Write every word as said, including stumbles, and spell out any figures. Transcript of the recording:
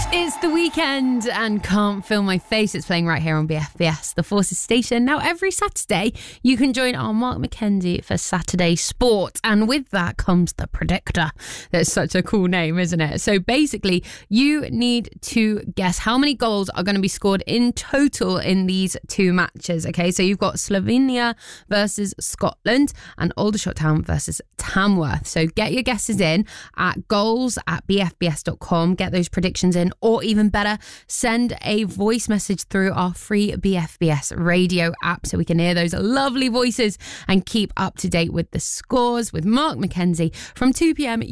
It's the weekend and Can't Feel My Face. It's playing right here on B F B S, the Forces station. Now, every Saturday, you can join our Mark McKenzie for Saturday Sport. And with that comes the Predictor. That's such a cool name, isn't it? So basically, you need to guess how many goals are going to be scored in total in these two matches. Okay, so you've got Slovenia versus Scotland and Aldershot Town versus Tamworth. So get your guesses in at goals at b f b s dot com. Get those predictions in. Or even better, send a voice message through our free B F B S radio app so we can hear those lovely voices and keep up to date with the scores with Mark McKenzie from two p.m.